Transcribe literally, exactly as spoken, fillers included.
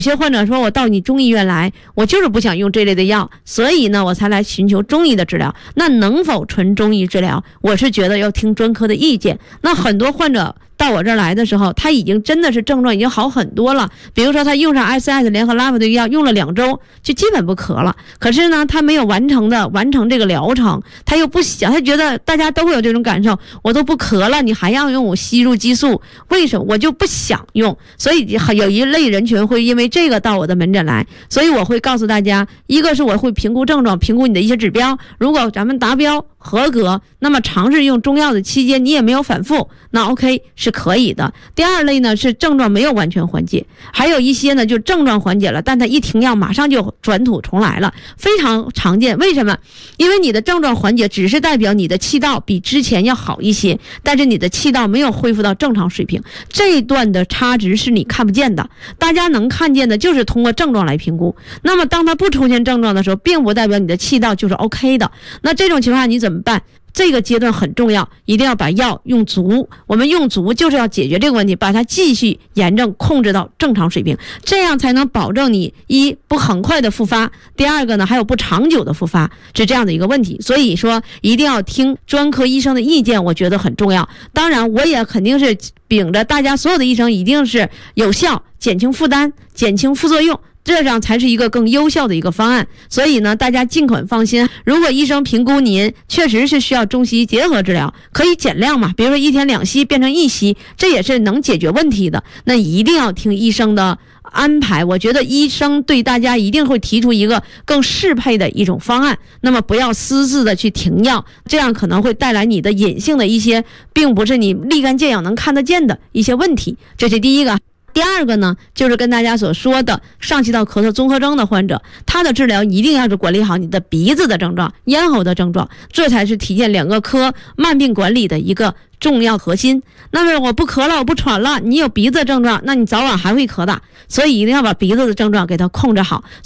有些患者说我到你中医院来，我就是不想用这类的药，所以呢我才来寻求中医的治疗。那能否纯中医治疗，我是觉得要听专科的意见。那很多患者到我这儿来的时候，他已经真的是症状已经好很多了，比如说他用上 S S 联合拉夫的药用了两周就基本不咳了，可是呢他没有完成的完成这个疗程，他又不想，他觉得大家都会有这种感受，我都不咳了你还要用我吸入激素，为什么我就不想用？所以有一类人群会因为这个到我的门诊来，所以我会告诉大家，一个是我会评估症状，评估你的一些指标，如果咱们达标合格，那么尝试用中药的期间你也没有反复，那 OK 是可以的。第二类呢是症状没有完全缓解，还有一些呢就症状缓解了，但他一停药马上就转土重来了，非常常见。为什么？因为你的症状缓解只是代表你的气道比之前要好一些，但是你的气道没有恢复到正常水平，这一段的差值是你看不见的，大家能看见的就是通过症状来评估。那么当它不出现症状的时候，并不代表你的气道就是 OK 的，那这种情况下你怎么办？这个阶段很重要，一定要把药用足，我们用足就是要解决这个问题，把它继续炎症控制到正常水平，这样才能保证你一不很快的复发，第二个呢还有不长久的复发，是这样的一个问题。所以说一定要听专科医生的意见，我觉得很重要。当然我也肯定是秉着大家所有的医生一定是有效，减轻负担，减轻副作用，这样才是一个更优效的一个方案。所以呢大家尽可放心，如果医生评估您确实是需要中西医结合治疗，可以减量嘛，比如说一天两吸变成一吸，这也是能解决问题的，那一定要听医生的安排。我觉得医生对大家一定会提出一个更适配的一种方案，那么不要私自的去停药，这样可能会带来你的隐性的一些并不是你立竿见影能看得见的一些问题，这是第一个。第二个呢就是跟大家所说的上气道咳嗽综合征的患者，他的治疗一定要是管理好你的鼻子的症状、咽喉的症状，这才是体现两个科慢病管理的一个重要核心。那么我不咳了，我不喘了，你有鼻子症状，那你早晚还会咳的，所以一定要把鼻子的症状给它控制好。